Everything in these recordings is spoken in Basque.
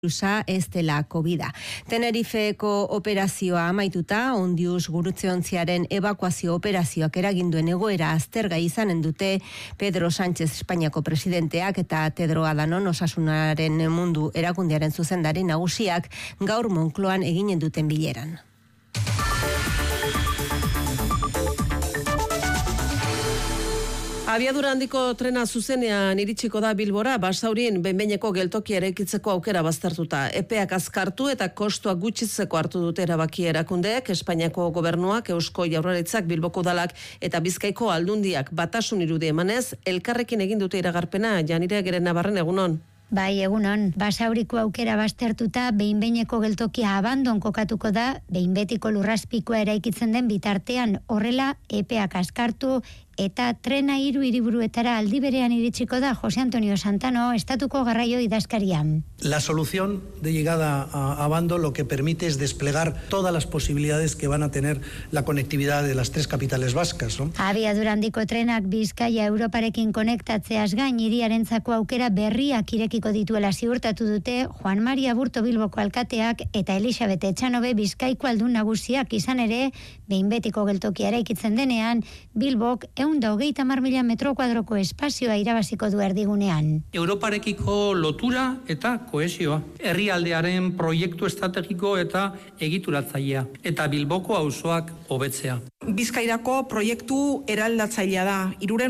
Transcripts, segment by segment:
virusa ez dela COVID-a. Tenerifeko operazioa amaituta, Ondius gurutzeontziaren ebakuazio operazioak eraginduen egoera aztergai izanen dute Pedro Sánchez Espainiako presidenteak eta Tedro Adhanom Osasunaren mundu erakundearen zuzendari nagusiak gaur Moncloan eginen duten bileran. Abiadura handiko trena zuzenean iritsiko da Bilbora, Basaurien behin-behineko geltokia eraikitzeko aukera baztertuta. Epeak azkartu eta kostuak gutxitzeko hartu dute erabaki erakundeek, Espainiako gobernuak, Eusko Jaurlaritzak, Bilboko udalak eta Bizkaiko aldundiak batasun irudi emanez, elkarrekin egin dute iragarpena. Janire Gerenabarren, egunon. Bai, egunon, Basauriko aukera baztertuta behin-behineko geltokia abandon kokatuko da, behin-betiko lurrazpikoa eraikitzen den bitartean, horrela epeak azkartu eta trena 3 hiriburuetara aldi berean iritsiko da. José Antonio Santano, Estatuko Garraio idazkarian. La solución de llegada a Abando lo que permite es desplegar todas las posibilidades que van a tener la conectividad de las 3 capitales vascas, ¿no? Abiadura handiko trenak Bizkaia Europarekin konektatzeaz gain hiriarentzako aukera berriak irekiko dituela ziurtatu dute Juan Maria Burto Bilboko alkateak eta Elisabete Etxanobe Bizkaiko aldun nagusiak. Izan ere, behin-betiko geltokia eraikitzen denean, Bilbok 130.000 metro kuadroko espazioa irabaziko du erdigunean. Europarekiko lotura eta kohesioa, herrialdearen proiektu estrategiko eta egituratzailea, eta Bilboko auzoak hobetzea. Bizkairako proiektu eraldatzailea da,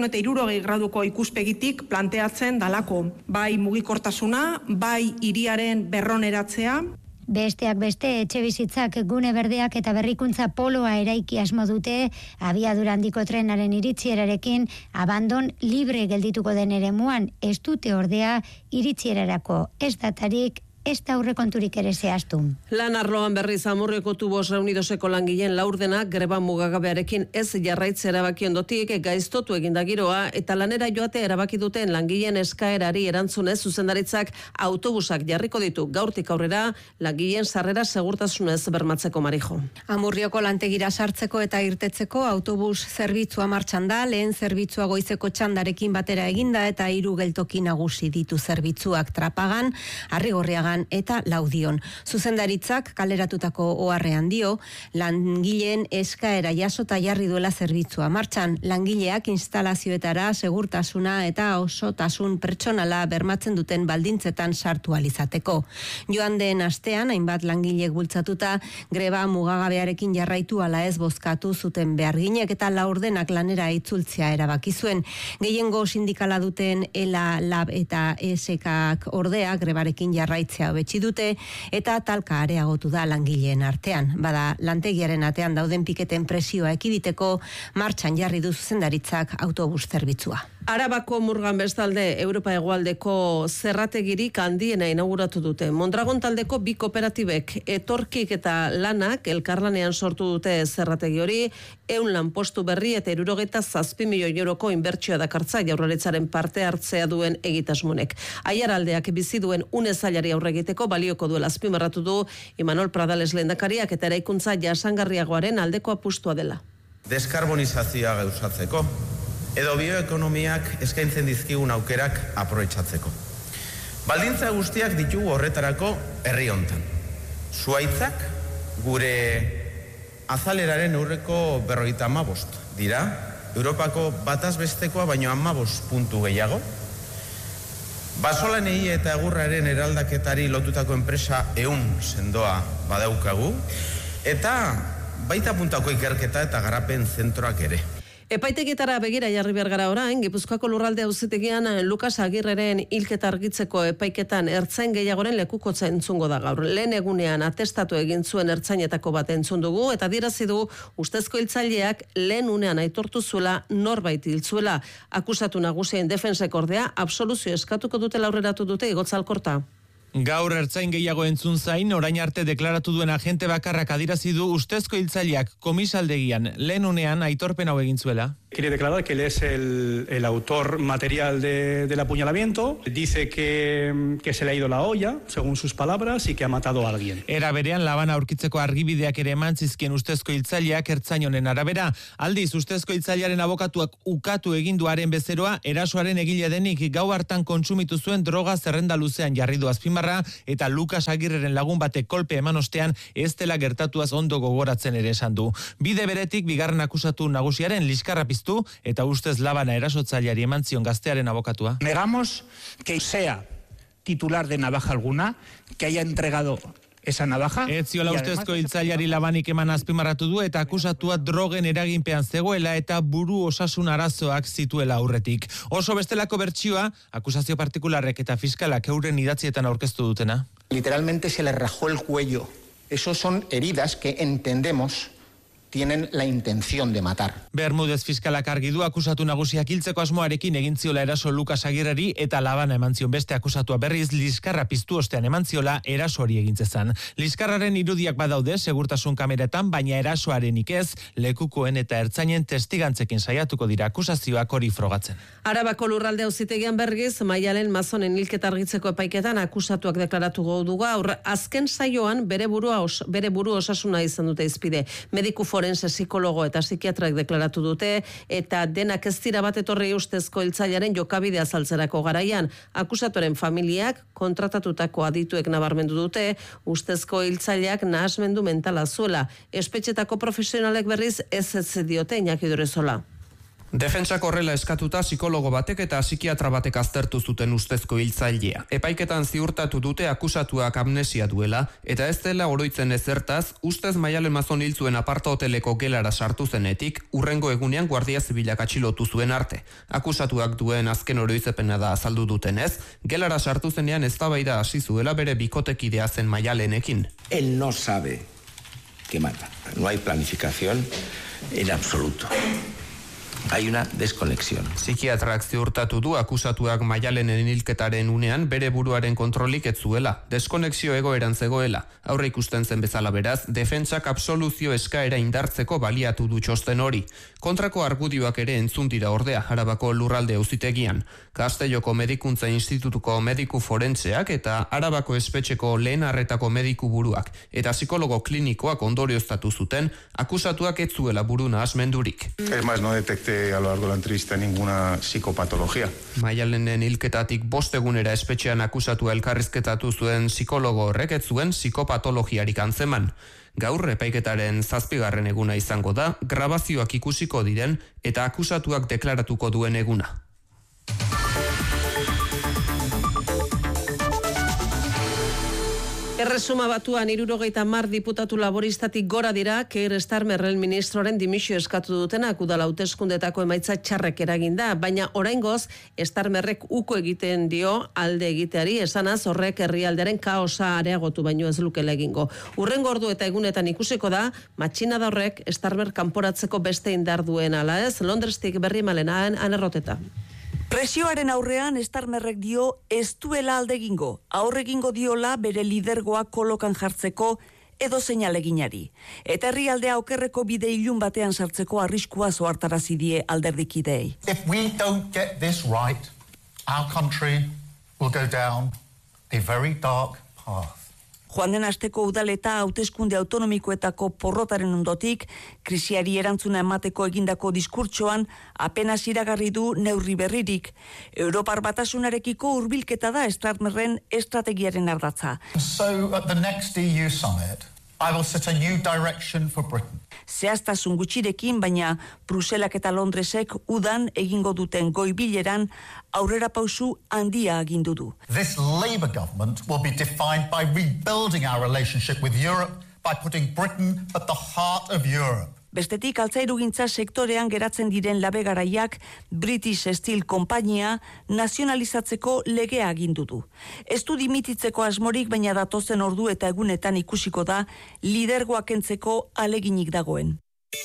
360 graduko ikuspegitik planteatzen dalako, bai mugikortasuna, bai hiriaren berroneratzea. Besteak beste, etxebizitzak, gune berdeak eta berrikuntza poloa eraiki asmo dute, abiadura handiko trenaren iritsierarekin abandon libre geldituko den eremuan, ez dute ordea iritsierarako ez datarik, ez da aurrekonturik ere zehaztu. Lan arloan berriz Amurrioko Tubos Reunidoseko langileen laurdenak greba mugagabearekin ez jarraitze erabaki ondotik gaiztotu eginda giroa eta lanera joate erabaki duten langileen eskaerari erantzunez zuzendaritzak autobusak jarriko ditu gaurtik aurrera langileen sarrera segurtasunez bermatzeko. Marijo. Amurrioko lantegira sartzeko eta irtetzeko autobus zerbitzua martxan da, lehen zerbitzua goizeko txandarekin batera eginda eta 3 geltoki nagusi ditu zerbitzuak Trapagan, Arrigorriagan eta Laudion. Zuzendaritzak kaleratutako oharrean dio, langileen eskaera jasota jarri duela zerbitzua martxan, langileak instalazioetara segurtasuna eta osotasun pertsonala bermatzen duten baldintzetan sartu alizateko. Joan den astean, hainbat langilek bultzatuta, greba mugagabearekin jarraitu ala ez bozkatu zuten beharginek eta laurdenak lanera itzultzea erabaki zuen. Gehiengo sindikala duten ELA, LAB eta ESEKak ordea grebarekin jarraitzea hobetsi dute eta talka areagotu da langileen artean. Bada, lantegiaren atean dauden piketen presioa ekiditeko martxan jarri du zuzendaritzak autobus zerbitzua. Arabako Murgan bestalde Europa hegoaldeko zerrategirik handiena inauguratu dute. Mondragon taldeko 2 kooperatibek Etorkik eta Lanak elkarlanean sortu dute zerrategi hori, 100 lanpostu berri eta 67 milioi euroko inbertsioa dakartza Jaurlaritzaren parte hartzea duen egitasmonek. Aiaraldeak bizi duen une zailari aurre egiteko balioko duela azpimarratu du Imanol Pradales lehendakariak eta eraikuntza jasangarriagoaren aldeko apustua dela. Deskarbonizazioa gauzatzeko edo bioekonomiak eskaintzen dizkigun aukerak aprobetxatzeko. Baldintza guztiak ditugu horretarako herri hontan. Zuhaitzak gure azaleraren aurreko 55 dira, Europako bataz bestekoa baino 15 puntu gehiago. Basolanei eta egurraren eraldaketari lotutako enpresa 100 sendoa badaukagu, eta baita puntako ikerketa eta garapen zentroak ere. Epaitegietara begira jarri behar gara orain, Gipuzkoako lurralde auzitegian Lukas Agirreren hilketa argitzeko epaiketan ertzain gehiagoren lekukotza entzungo da gaur. Lehen egunean atestatu egin zuen ertzainetako bat entzun dugu eta adierazi du ustezko hiltzaileak lehen unean aitortu zuela norbait hiltzuela. Akusatu nagusien defensek ordea absoluzio eskatuko dutela aurreratu dute Igotz Alkorta. Gaur ertzain gehiago entzun zain, orain arte deklaratu duen agente bakarrak adierazi du ustezko hiltzaileak komisaldegian lehen unean aitorpen hau egin zuela. quiere declarar que él es el autor material del apuñalamiento. Dice que se le ha ido la olla, según sus palabras, y que ha matado a alguien. Era berean labana aurkitzeko argibideak ere eman zizkien ustezko hiltzaileak ertzain honen arabera. Aldiz, ustezko hiltzailearen abokatuak ukatu eginduaren bezeroa, erasoaren egile denik gau hartan kontsumitu zuen droga zerrenda luzean jarri du azpimarra, eta Lukas Agirreren lagun batek kolpe eman ostean ez dela gertatuaz ondo gogoratzen ere esan du. Bide beretik bigarren akusatu nagusiaren liskarra piztu eta ustez labana erasotzaileari eman zion gaztearen abokatua. Negamos que sea titular de navaja alguna, que haya entregado esa navaja. Etziola ustezko hiltzaileari labanik eman azpimarratu du eta akusatua drogen eraginpean zegoela eta buru osasun arazoak zituela aurretik. Oso bestelako bertsioa, akusazio partikularrek eta fiskalak euren idatzietan aurkeztu dutena. Literalmente se le rajó el cuello. Esos son heridas que entendemos tienen la intención de matar. Bermudez fiskalak argi du akusatu nagusiak hiltzeko asmoarekin egin ziola eraso Lukas Agirreri eta labana eman zion beste akusatua berriz liskarra piztu ostean eman ziola eraso hori egintzezan. Liskarraren irudiak badaude segurtasun kameretan, baina erasoarenik ez, lekukoen eta ertzainen testigantzekin saiatuko dira akusazioak hori frogatzen. Arabako lurralde auzitegian berriz, Maialen Mazonen hilketa argitzeko epaiketan akusatuak deklaratu du gaur. Azken saioan bere buru osasuna izan dute izpide. Mediku forense, psikologo eta psikiatrak deklaratu dute, eta denak ez dira bat etorri ustezko hiltzailearen jokabidea azaltzerako garaian. Akusatuaren familiak kontratatutako adituek nabarmendu dute, ustezko hiltzaileak nahasmendu mentala zuela. Espetxetako profesionalek berriz ez diote Iñaki Dorezola. Defentsak horrela eskatuta psikologo batek eta psikiatra batek aztertu zuten ustezko hiltzailea. Epaiketan ziurtatu dute akusatuak amnesia duela, eta ez dela oroitzen ezertaz, ustez Maialen Mazon hil zuen aparta hoteleko gelara sartu zenetik, urrengo egunean Guardia Zibilak atxilotu zuen arte. Akusatuak duen azken oroitzepena da azaldu dutenez, gelara sartu zenean eztabaida hasi zuela bere bikotekidea zen Maialenekin. Él no sabe que mata. No hay planificación en absoluto. Hay una desconexión. Psikiatrak ziurtatu du akusatuak Maialenen hilketaren unean bere buruaren kontrolik ez zuela, deskonexio egoeran zegoela. Aurre ikusten zen bezala beraz, defentsak absoluzio eskaera indartzeko baliatu du txosten hori. Kontrako argudioak ere entzun dira ordea Arabako lurralde auzitegian. Castelloko Medikuntza Institutuko mediku forentseak eta Arabako espetxeko lehen arretako mediku buruak eta psikologo klinikoak ondorioztatu zuten akusatuak ez zuela buru nahasmendurik. Es más, no detecté a lo largo de la entrevista ninguna psicopatología. Maialenen hilketatik 5 egunera espetxean akusatua elkarrizketatu zuen psikologo horrek ez zuen psikopatologiarik antzeman. Gaur epaiketaren 7. eguna izango da, grabazioak ikusiko diren eta akusatuak deklaratuko duen eguna. Erresuma Batuan 70 diputatu laboristatik gora dira Keir Starmerren ministroaren dimisio eskatu dutenak udal hauteskundetako emaitza txarrek eraginda, baina oraingoz Starmerrek uko egiten dio alde egiteari, esanaz horrek herrialdearen kaosa areagotu baino ez lukela egingo. Hurrengo ordu eta egunetan ikusiko da matxinada horrek Starmer kanporatzeko beste indar duen ala ez. Londrestik Berri Malenaen anerroteta. Presioaren aurrean Starmerrek dio ez duela alde egingo, aurre egingo diola bere lidergoa kolokan jartzeko edo seinaleginari. Eta herrialdea okerreko bide ilun batean sartzeko arriskua zohartarazi die alderdikideei. If we don't get this right, our country will go down a very dark path. Joan den asteko udaleta hauteskunde autonomikoetako porrotaren ondotik, krisiari erantzuna emateko egindako diskurtsoan apenas iragarri du neurri berririk. Europar Batasunarekiko hurbilketa da Starmerren estrategiaren ardatza. So at the next EU summit, I will set a new direction for Britain. Zehaztasun gutxirekin, baina Bruselak eta Londresek udan egingo duten goi-bileran aurrera pausu handia agindu du. This Labour government will be defined by rebuilding our relationship with Europe by putting Britain at the heart of Europe. Bestetik, altzairugintza sektorean geratzen diren labegaraiak British Steel konpainia nazionalizatzeko legea agindu du. Ez du dimititzeko asmorik, baina datozen ordu eta egunetan ikusiko da lidergoa kentzeko aleginik dagoen.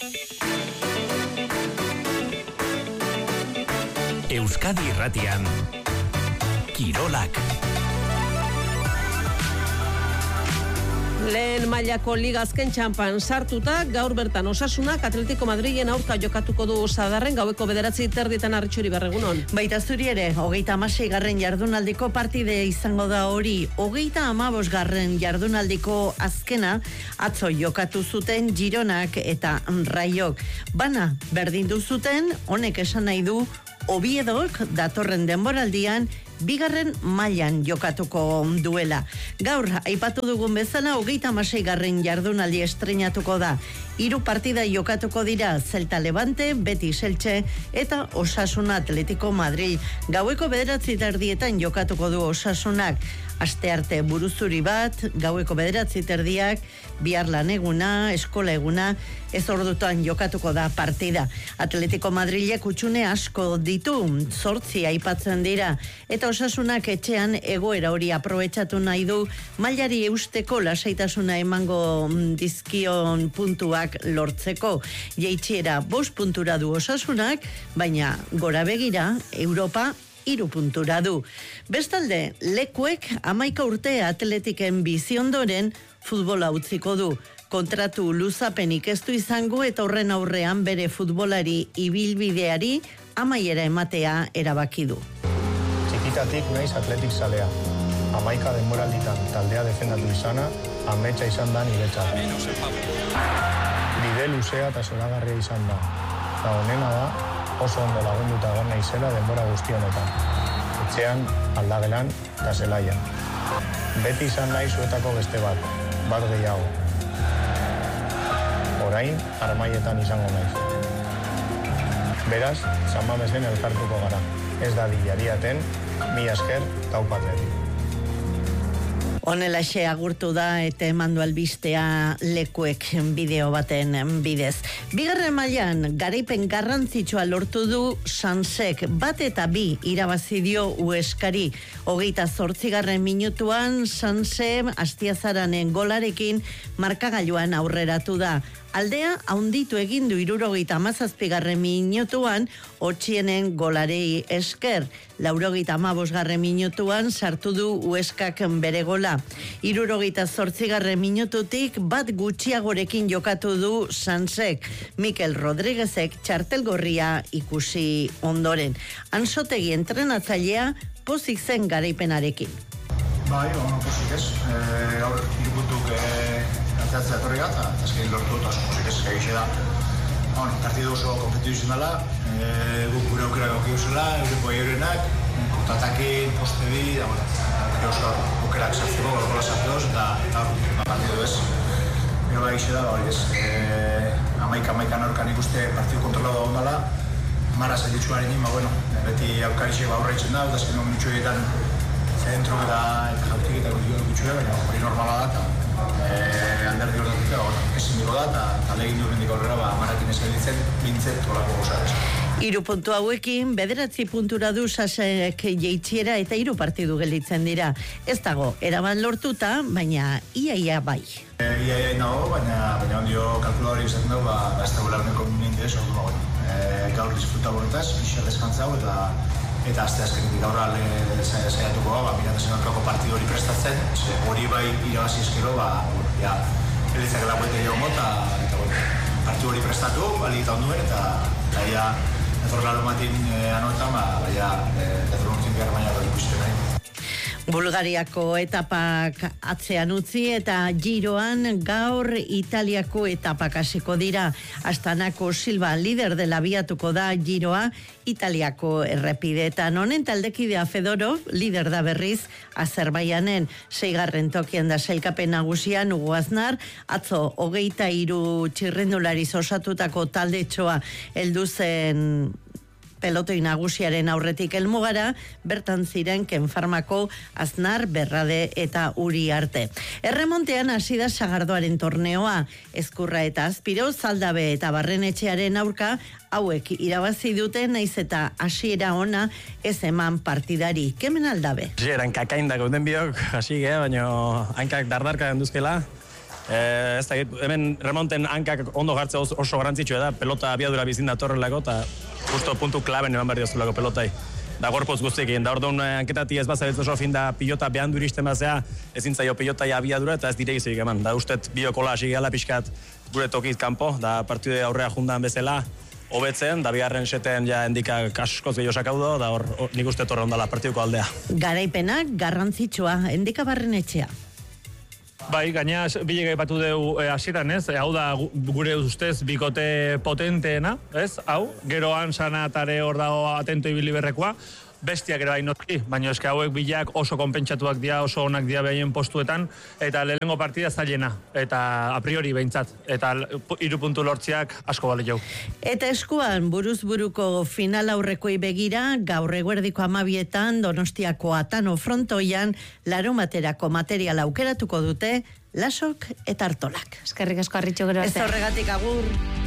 Euskadi Irratian Kirolak. Lehen mailako liga azken txampan sartuta, gaur bertan Osasunak Atletico Madrilen aurka jokatuko du Sadarren gaueko 9:30 Arritxuri Berregunon. Baita zuri ere, 36. jardunaldiko partide izango da hori, 35. jardunaldiko azkena atzo jokatu zuten Gironak eta Raiok. Bana, berdindu zuten, honek esan nahi du Oviedok datorren denboraldian bigarren mailan jokatuko duela. Gaur, aipatu dugun bezala, 36. jardunaldi estreinatuko da. 3 partida jokatuko dira Celta Levante, Betis Elche eta Osasuna Atletico Madrid. Gaueko 9:30 jokatuko du Osasunak. Astearte buruzuri bat, gaueko 9:30, bihar lan eguna, eskola eguna, ez ordutan jokatuko da partida. Atletico Madrilek utxune asko ditu, 8 aipatzen dira, eta Osasunak etxean egoera hori aprobetxatu nahi du, mailari eusteko lasaitasuna emango dizkion puntuak lortzeko. Jeitsiera 5 puntura du Osasunak, baina gora begira, Europa 3 puntura du. Bestalde, Lekuek 11 urte Atletiken bizi ondoren futbola utziko du. Kontratu luzapenik ez du izango eta horren aurrean bere futbolari ibilbideari amaiera ematea erabaki du. Txikitatik naiz Atletik zalea. 11 denboralditan taldea defendatu izana, ametsa izan da niretzat. Bide luzea eta zoragarria izan da. Eta honena da, oso ondo lagunduta egon naizela denbora guzti honetan. Etxean, aldagelan eta zelaian. Beti izan nahi zuetako beste bat gehiago. Orain, armaietan izango naiz. Beraz, San Mamesen elkartuko gara. Ez da dilariaten, mi esker, taupatletik. Honelaxe agurtu da eta emandu albistea Lekuek bideo baten bidez. Bigarren mailan garaipen garrantzitsua lortu du Sansek, 1 eta 2 irabazi dio Hueskari. 28. minutuan Sanse Astiazaranen golarekin markagailuan aurreratu da. Aldea haunditu egin du 77. minutuan Otxienen golarei esker. 85. minutuan sartu du Hueskak bere gola. 78. minututik bat gutxiagorekin jokatu du Sansek. Mikel Rodríguezek txartel gorria ikusi ondoren. Ansotegi entrenatzailea pozik zen garaipenarekin. Bai, pozik ez. Gaur 3 puntuk atzatzea torriga, eta azkein lortu eta pozik ez egixe da. Partidu oso kompetitu izan dela, guk gure aukera gauki uzela, eureko eurenak, kontatakin, poste bi, da oso aukerak sartzeko, gola sartuz, eta partidu ez. Gero egixe da, hori ez, 11 norkan ikuste partidu kontrolatu da ondala, mara zailitzuaren ima, beti aukarixek aurra itzen da, eta azken minutxo egiten zentrok eta jautik eta gutxuea, baina hori normala da, eta alderdi horretik ezin dugu da, eta legin du bendik aurrera, marakin ez gelditzen, bintzet horako gozarez. 3 puntu hauekin, 9 puntura du Sasek jeitxiera eta 3 partidu gelditzen dira. Ez dago, eraban lortuta, baina ia bai. Ia nago, baina ondio kalkuladori izaten dugu, ez da gularneko mininde ez, gaur disfruta borretaz, ixer deskantzau eta azte azkenetik gaur saiatuko miratazen aurkako partidu hori prestatzen, hori bai irabazi eskero, elitzak laguete joan gota, eta partidu hori prestatu, bali eta onduen, eta etorrelaro matin anoetan, etorrelaro behar baina hori ikusten nahi. Bulgariako etapak atzean utzi eta Giroan gaur Italiako etapak hasiko dira. Astanako Silva lider dela abiatuko da Giroa Italiako errepideetan. Honen taldekidea Fedorov lider da berriz Azerbaijanen 6. tokian da sailkapen nagusian Hugo Aznar, atzo 23 txirrendulariz osatutako taldetxoa heldu zen pelotoi nagusiaren aurretik helmugara, bertan ziren Ken Farmako, Aznar, Berrade eta Uri arte. Erremontean hasi da Sagardoaren torneoa, Ezkurra eta Azpiro, Zaldabe eta Barrenetxearen aurka, hauek irabazi dute naiz eta hasiera ona ez eman partidari. Kemen Aldabe? Eran kakaindak gauden biok, hasi geha, baina hankak dardarka genduzkela. Ez da, hemen remonten hankak ondo jartzea oso garrantzitsua da, pelota abiadura bizin da torrelako, eta justo puntu klaben eman behar diozulako pelotai. da gorpotz guztiekin, da orduan anketati ez bazabetz oso fin da pilota behandu iristen bazea, ezin zaio pilota abiadura eta ez dire izik eman. Da ustet biokola hasi gala pixkat gure tokit kanpo, da partide aurrea jundan bezala, hobetzen, da bigarren seten ja endikak askoz gehiago sakaudo, da nik uste torre ondala partiduko aldea. Garaipenak garrantzitsua, endika Barrenetxea. Bai, gaina bilega ipatu dugu hasieran, ez? Hau da gure ustez bikote potenteena, ez? Hau, geroan sanatare hor dago atento ibili berrekoa, bestiak ere bai noski, baina eske hauek bilak oso konpentsatuak dira, oso onak dira behaien postuetan, eta lehenengo partida zailena, eta a priori behintzat, eta 3 puntu lortziak asko bale jau. Eta eskuan, buruz buruko final aurrekoi begira, gaur eguerdiko 12etan Donostiako Atano frontoian, larumaterako material aukeratuko dute, Lasok eta Artolak. Eskerrik asko Arritxo, gero arte. Ez horregatik agur.